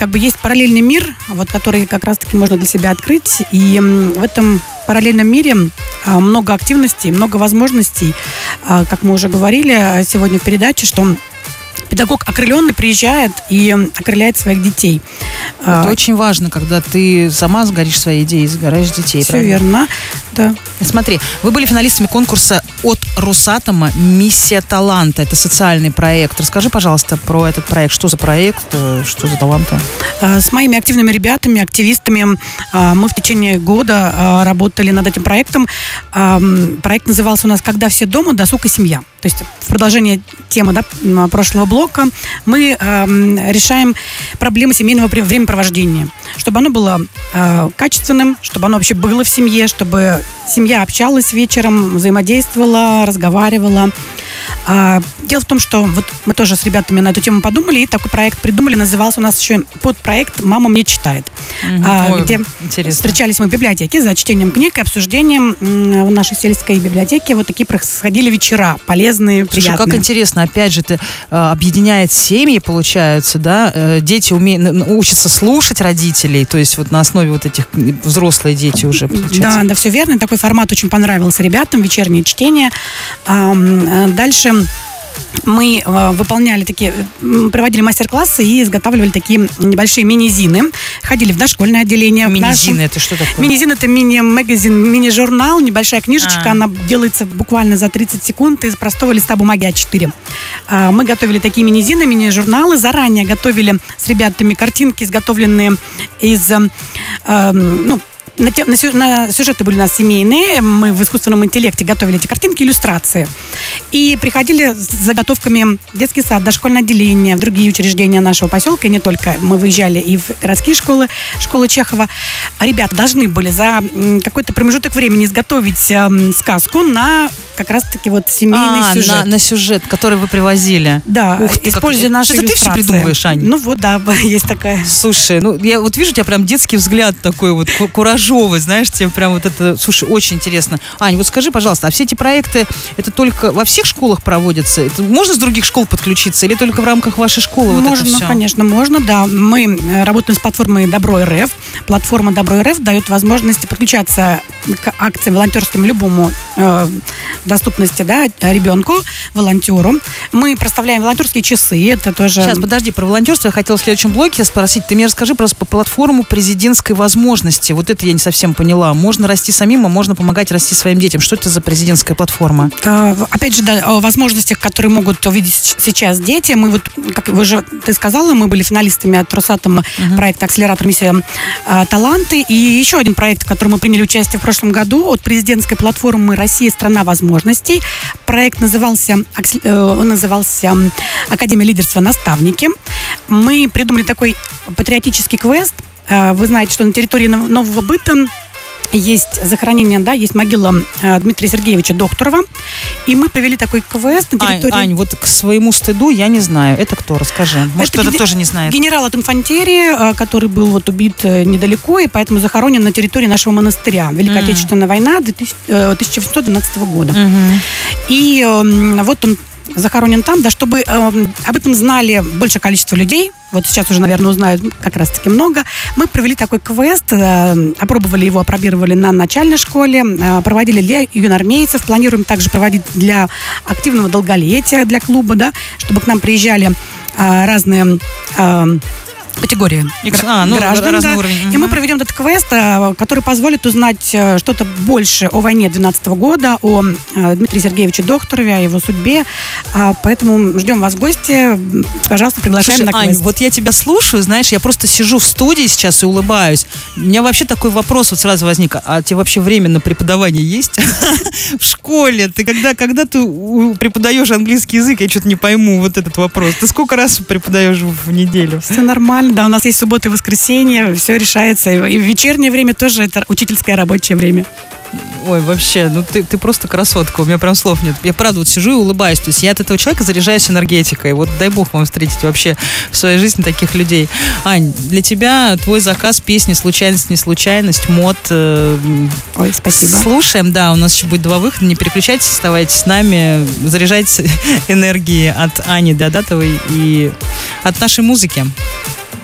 как бы есть параллельный мир, вот, который как раз-таки можно для себя открыть. И в этом параллельном мире много активностей, много возможностей. Как мы уже говорили сегодня в передаче, что педагог окрыленный приезжает и окрыляет своих детей. Это очень важно, когда ты сама сгоришь своей идеей, сгораешь детей. Все верно, да. Смотри, вы были финалистами конкурса от Росатома «Миссия таланта». Это социальный проект. Расскажи, пожалуйста, про этот проект. Что за проект, что за таланты? С моими активными ребятами, активистами мы в течение года работали над этим проектом. Проект назывался у нас «Когда все дома, досуг и семья». То есть в продолжение темы, да, прошлого блока мы решаем проблемы семейного времяпровождения. Чтобы оно было качественным, чтобы оно вообще было в семье, чтобы семья общалась вечером, взаимодействовала, разговаривала. Дело в том, что вот мы тоже с ребятами на эту тему подумали и такой проект придумали. Назывался у нас еще подпроект «Мама мне читает», где интересно. Встречались мы в библиотеке за чтением книг и обсуждением в нашей сельской библиотеке. Вот такие происходили вечера, полезные, приятные. Слушай, как интересно, опять же, это объединяет семьи, получается, да? Дети учатся слушать родителей, то есть вот на основе вот этих взрослые дети уже, получается. Да, все верно. Такой формат очень понравился ребятам, вечернее чтение. Дальше мы проводили мастер-классы и изготавливали такие небольшие мини-зины. Ходили в дошкольное отделение. Мини-зины, это что такое? Мини-зин — это мини-магазин, мини-журнал, небольшая книжечка. Она делается буквально за 30 секунд из простого листа бумаги А4. Мы готовили такие мини-зины, мини-журналы. Заранее готовили с ребятами картинки, изготовленные из... На сюжеты были у нас семейные. Мы в искусственном интеллекте готовили эти картинки, иллюстрации. И приходили с заготовками в детский сад, дошкольное отделение, в другие учреждения нашего поселка. И не только. Мы выезжали и в городские школы, школы Чехова. Ребята должны были за какой-то промежуток времени изготовить сказку на как раз-таки вот семейный сюжет. На сюжет, который вы привозили. Да, используя наши иллюстрации. Что ты все придумываешь, Ань? Ну вот, да, есть такая. Слушай, я вот вижу у тебя прям детский взгляд такой вот куражовый, знаешь, тебе прям вот это, слушай, очень интересно. Ань, вот скажи, пожалуйста, а все эти проекты, это только во всех школах проводятся? Это можно с других школ подключиться или только в рамках вашей школы? Можно, вот это все? Конечно, можно, да. Мы работаем с платформой Добро.РФ. Платформа Добро.РФ дает возможность подключаться к акциям волонтерским любому доступности, да, ребенку, волонтеру. Мы проставляем волонтерские часы, это тоже... Сейчас, подожди, про волонтерство я хотела в следующем блоке спросить. Ты мне расскажи просто по платформу президентской возможности. Вот это я не совсем поняла. Можно расти самим, а можно помогать расти своим детям. Что это за президентская платформа? Опять же, да, о возможностях, которые могут увидеть сейчас дети. Мы вот, как ты сказала, мы были финалистами от Росатома проекта «Акселератор. Миссия таланты». И еще один проект, в котором мы приняли участие в прошлом году от президентской платформы «Россия. Страна возможностей». Проект назывался «Академия лидерства. Наставники». Мы придумали такой патриотический квест. Вы знаете, что на территории Нового Быта есть захоронение, да, есть могила Дмитрия Сергеевича Докторова. И мы провели такой квест на территории... Ань, вот к своему стыду я не знаю. Это кто? Расскажи. Может, кто-то тоже не знает. Генерал от инфантерии, который был вот убит недалеко, и поэтому захоронен на территории нашего монастыря. Великая Отечественная война 1812 года. И вот он захоронен там, да, чтобы об этом знали большее количество людей. Вот сейчас уже, наверное, узнают как раз-таки много. Мы провели такой квест, опробовали его, опробировали на начальной школе, проводили для юноармейцев, планируем также проводить для активного долголетия, для клуба, да, чтобы к нам приезжали разные категории граждан. Да. И мы проведем этот квест, который позволит узнать что-то больше о войне 12 года, о Дмитрии Сергеевиче Докторове, о его судьбе. Поэтому ждем вас в гости. Пожалуйста, приглашаем на квест. Ань, вот я тебя слушаю, знаешь, я просто сижу в студии сейчас и улыбаюсь. У меня вообще такой вопрос вот сразу возник. А тебе вообще время на преподавание есть? В школе. Ты когда ты преподаешь английский язык, я что-то не пойму вот этот вопрос. Ты сколько раз преподаешь в неделю? Все нормально. Да, у нас есть суббота и воскресенье, все решается. И в вечернее время тоже это учительское рабочее время. Ой, вообще, ты просто красотка, у меня прям слов нет. Я правда вот сижу и улыбаюсь. То есть я от этого человека заряжаюсь энергетикой. Вот дай бог вам встретить вообще в своей жизни таких людей. Ань, для тебя твой заказ песни «Случайность, не случайность», мод. Ой, спасибо. Слушаем, да, у нас еще будет 2 выхода. Не переключайтесь, оставайтесь с нами. Заряжайтесь энергией от Ани Деодатовой и от нашей музыки.